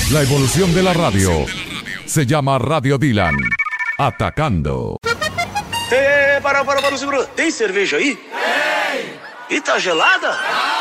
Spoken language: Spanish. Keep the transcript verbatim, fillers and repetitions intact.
La evolución de la radio se llama Radio Dylan. Atacando. É, para, para, para, segura. Tem cerveja aí? Tem! E tá gelada?